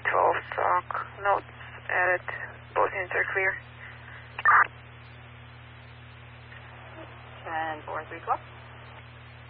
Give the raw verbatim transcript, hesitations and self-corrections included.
twelve, talk, notes added, both units are clear. ten four, three o'clock.